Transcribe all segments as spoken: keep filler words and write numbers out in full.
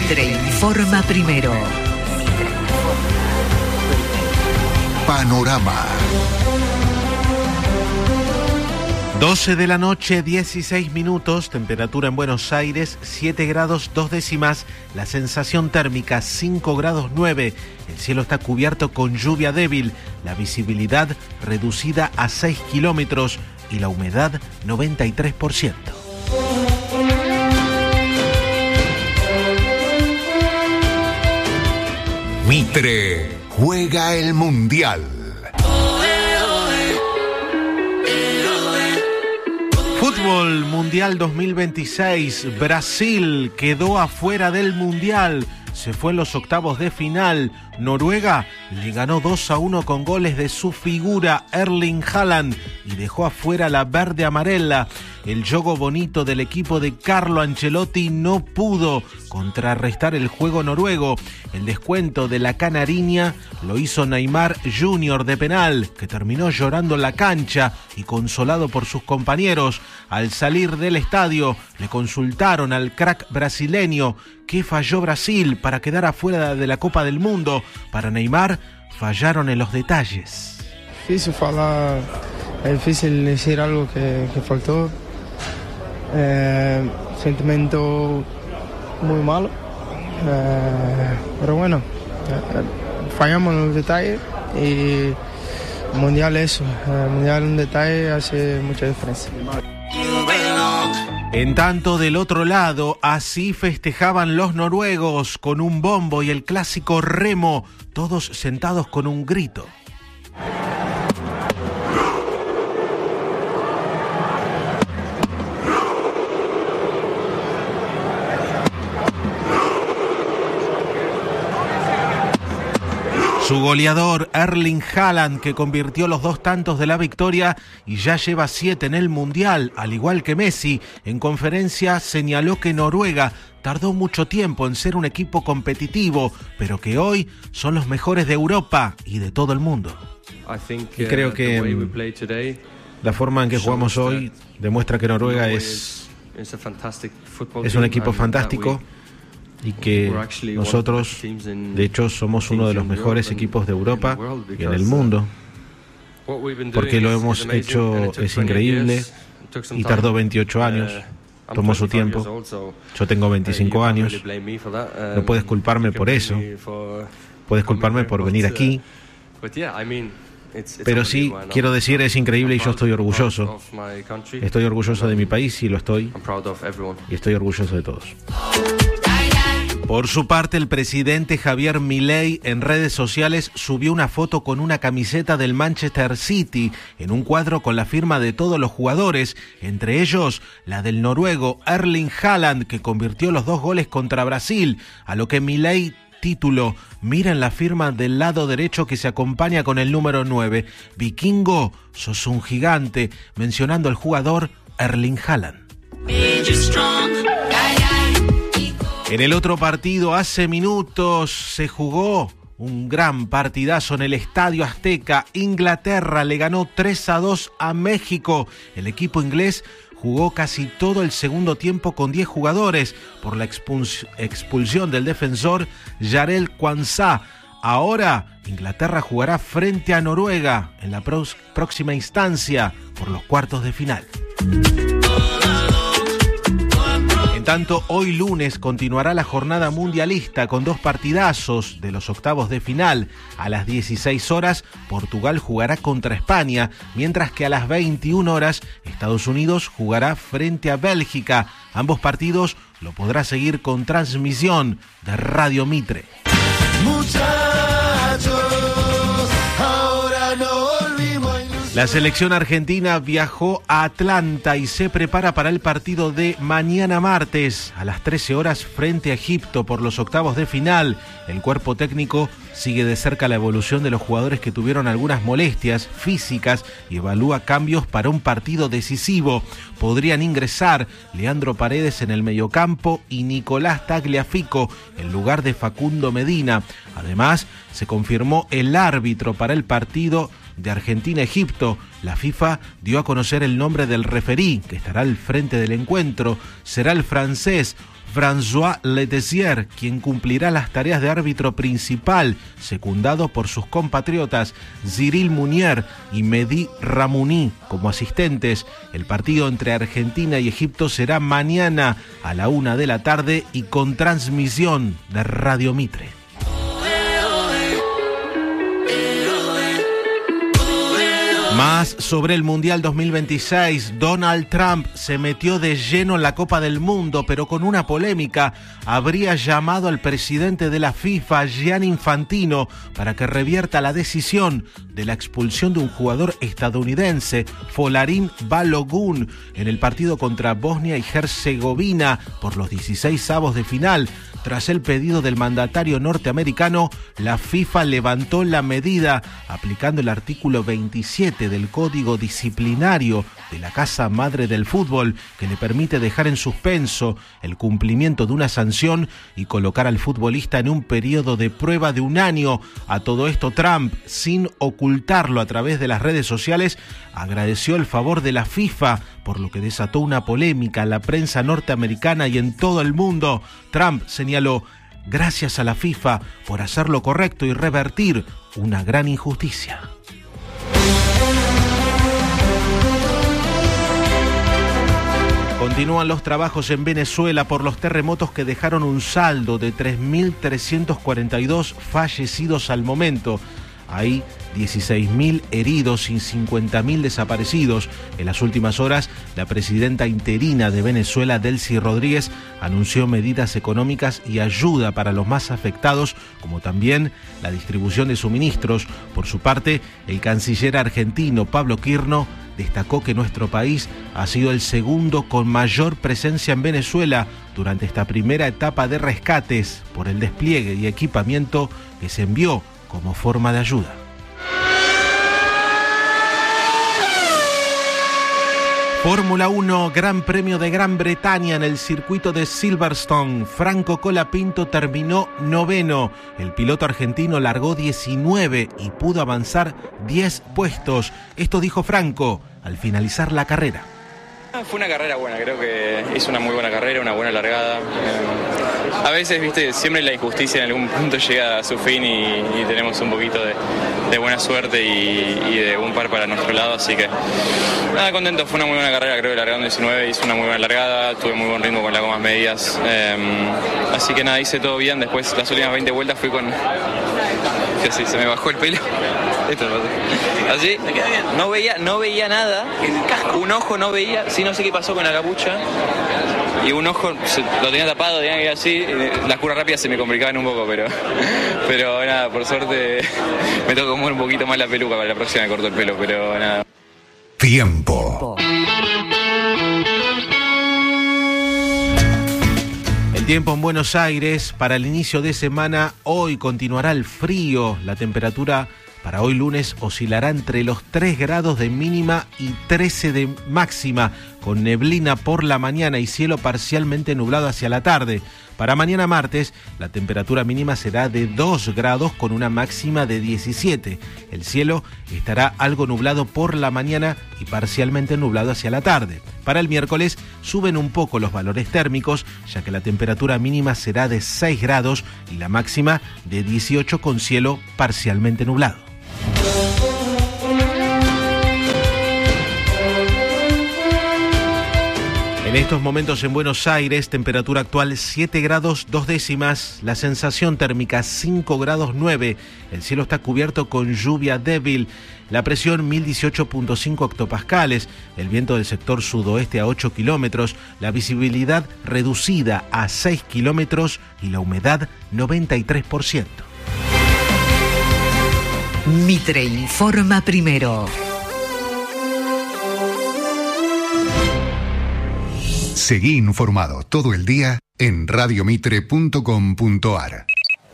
Mitre informa primero. Panorama. doce de la noche, dieciséis minutos, temperatura en Buenos Aires, siete grados dos décimas, la sensación térmica cinco grados nueve, el cielo está cubierto con lluvia débil, la visibilidad reducida a seis kilómetros y la humedad noventa y tres por ciento. Mitre juega el Mundial. Fútbol Mundial dos mil veintiséis, Brasil quedó afuera del Mundial, se fue en los octavos de final. Noruega le ganó dos a uno con goles de su figura Erling Haaland y dejó afuera la verde amarela. El juego bonito del equipo de Carlo Ancelotti no pudo contrarrestar el juego noruego. El descuento de la canariña lo hizo Neymar junior de penal, que terminó llorando en la cancha y consolado por sus compañeros. Al salir del estadio le consultaron al crack brasileño qué falló Brasil para quedar afuera de la Copa del Mundo. Para Neymar fallaron en los detalles. Difícil falar, es difícil decir algo que, que faltó. Eh, sentimiento muy malo, eh, pero bueno, eh, fallamos en los detalles y el mundial eso, el mundial un detalle hace mucha diferencia. En tanto, del otro lado, así festejaban los noruegos con un bombo y el clásico remo, todos sentados con un grito. Su goleador Erling Haaland, que convirtió los dos tantos de la victoria y ya lleva siete en el Mundial, al igual que Messi, en conferencia señaló que Noruega tardó mucho tiempo en ser un equipo competitivo, pero que hoy son los mejores de Europa y de todo el mundo. Y creo que la forma en que jugamos hoy demuestra que Noruega es, es un equipo fantástico. Y que nosotros, de hecho, somos uno de los mejores equipos de Europa y en el mundo, porque lo hemos hecho, es increíble, y tardó veintiocho años, tomó su tiempo. Yo tengo veinticinco años, no puedes culparme por eso, puedes culparme por venir aquí, pero sí, quiero decir, es increíble y yo estoy orgulloso. Estoy orgulloso de mi país y lo estoy, y estoy orgulloso de todos. Por su parte, el presidente Javier Milei en redes sociales subió una foto con una camiseta del Manchester City en un cuadro con la firma de todos los jugadores, entre ellos la del noruego Erling Haaland, que convirtió los dos goles contra Brasil, a lo que Milei tituló: miren la firma del lado derecho que se acompaña con el número nueve. Vikingo, sos un gigante, mencionando al jugador Erling Haaland. En el otro partido, hace minutos, se jugó un gran partidazo en el Estadio Azteca. Inglaterra le ganó tres a dos a México. El equipo inglés jugó casi todo el segundo tiempo con diez jugadores por la expuls- expulsión del defensor Jarell Quansah. Ahora, Inglaterra jugará frente a Noruega en la pros- próxima instancia por los cuartos de final. En tanto, hoy lunes continuará la jornada mundialista con dos partidazos de los octavos de final. A las dieciséis horas, Portugal jugará contra España, mientras que a las veintiuna horas, Estados Unidos jugará frente a Bélgica. Ambos partidos lo podrá seguir con transmisión de Radio Mitre. Muchachos, ahora no volvimos. La selección argentina viajó a Atlanta y se prepara para el partido de mañana martes a las trece horas frente a Egipto por los octavos de final. El cuerpo técnico sigue de cerca la evolución de los jugadores que tuvieron algunas molestias físicas y evalúa cambios para un partido decisivo. Podrían ingresar Leandro Paredes en el mediocampo y Nicolás Tagliafico en lugar de Facundo Medina. Además, se confirmó el árbitro para el partido de Argentina-Egipto. La FIFA dio a conocer el nombre del referí que estará al frente del encuentro. Será el francés François Letessier, quien cumplirá las tareas de árbitro principal, secundado por sus compatriotas Cyril Munier y Mehdi Ramouni como asistentes. El partido entre Argentina y Egipto será mañana a la una de la tarde y con transmisión de Radio Mitre. Más sobre el Mundial dos mil veintiséis, Donald Trump se metió de lleno en la Copa del Mundo, pero con una polémica. Habría llamado al presidente de la FIFA, Gianni Infantino, para que revierta la decisión de la expulsión de un jugador estadounidense, Folarin Balogun, en el partido contra Bosnia y Herzegovina por los dieciséis avos de final. Tras el pedido del mandatario norteamericano, la FIFA levantó la medida, aplicando el artículo veintisiete del Código Disciplinario de la Casa Madre del Fútbol, que le permite dejar en suspenso el cumplimiento de una sanción y colocar al futbolista en un periodo de prueba de un año. A todo esto, Trump, sin ocultarlo a través de las redes sociales, agradeció el favor de la FIFA, por lo que desató una polémica en la prensa norteamericana y en todo el mundo. Trump señaló: gracias a la FIFA por hacer lo correcto y revertir una gran injusticia. Continúan los trabajos en Venezuela por los terremotos que dejaron un saldo de tres mil trescientos cuarenta y dos fallecidos al momento. Hay dieciséis mil heridos y cincuenta mil desaparecidos. En las últimas horas, la presidenta interina de Venezuela, Delcy Rodríguez, anunció medidas económicas y ayuda para los más afectados, como también la distribución de suministros. Por su parte, el canciller argentino, Pablo Quirno, destacó que nuestro país ha sido el segundo con mayor presencia en Venezuela durante esta primera etapa de rescates por el despliegue y equipamiento que se envió como forma de ayuda. Fórmula uno, Gran Premio de Gran Bretaña en el circuito de Silverstone. Franco Colapinto terminó noveno. El piloto argentino largó diecinueve y pudo avanzar diez puestos. Esto dijo Franco al finalizar la carrera. Fue una carrera buena, creo que hizo una muy buena carrera, una buena largada. Eh, a veces, viste, siempre la injusticia en algún punto llega a su fin y, y tenemos un poquito de, de buena suerte y, y de un par para nuestro lado, así que nada, contento. Fue una muy buena carrera, creo que largando diecinueve, hice una muy buena largada, tuve muy buen ritmo con las gomas medias, eh, así que nada, hice todo bien. Después las últimas veinte vueltas fui con... que sí, se me bajó el pelo. Esto no pasa. Así, no veía, no veía nada, un ojo no veía, sí, no sé qué pasó con la capucha, y un ojo se, lo tenía tapado, tenía que ir así, las curvas rápidas se me complicaban un poco, pero pero nada, por suerte me tocó mover un poquito más la peluca, para la próxima me corto el pelo, pero nada. Tiempo. El tiempo en Buenos Aires para el inicio de semana. Hoy continuará el frío. La temperatura para hoy lunes oscilará entre los tres grados de mínima y trece de máxima, con neblina por la mañana y cielo parcialmente nublado hacia la tarde. Para mañana martes, la temperatura mínima será de dos grados con una máxima de diecisiete. El cielo estará algo nublado por la mañana y parcialmente nublado hacia la tarde. Para el miércoles suben un poco los valores térmicos, ya que la temperatura mínima será de seis grados y la máxima de dieciocho con cielo parcialmente nublado. En estos momentos en Buenos Aires, temperatura actual siete grados dos décimas, la sensación térmica cinco grados nueve, el cielo está cubierto con lluvia débil, la presión mil dieciocho punto cinco hectopascales, el viento del sector sudoeste a ocho kilómetros, la visibilidad reducida a seis kilómetros y la humedad noventa y tres por ciento. Mitre informa primero. Seguí informado todo el día en radio mitre punto com punto a r.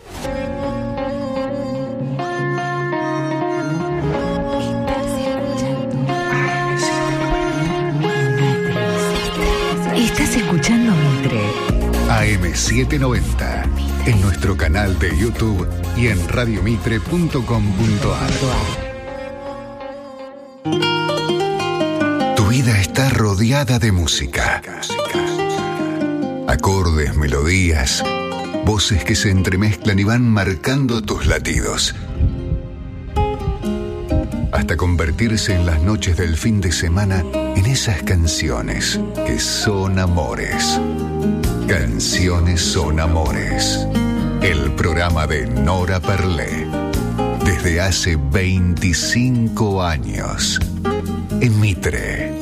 Estás escuchando Mitre. A M setecientos noventa, en nuestro canal de YouTube y en radio mitre punto com punto a r. Tu vida está rodeada de música. Acordes, melodías, voces que se entremezclan y van marcando tus latidos, hasta convertirse en las noches del fin de semana en esas canciones que son amores. Canciones son amores. El programa de Nora Perlé. Desde hace veinticinco años. En Mitre.